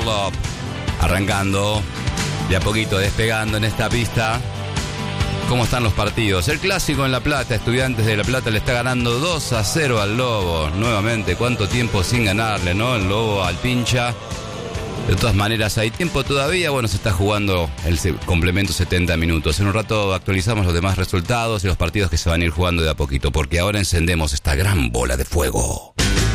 Hold Up. Arrancando, de a poquito despegando en esta pista. ¿Cómo están los partidos? El clásico en La Plata, Estudiantes de La Plata le está ganando 2-0 al Lobo. Nuevamente, ¿cuánto tiempo sin ganarle, no? El Lobo al Pincha. De todas maneras, hay tiempo todavía. Bueno, se está jugando el complemento 70 minutos. En un rato actualizamos los demás resultados y los partidos que se van a ir jugando de a poquito, porque ahora encendemos esta gran bola de fuego.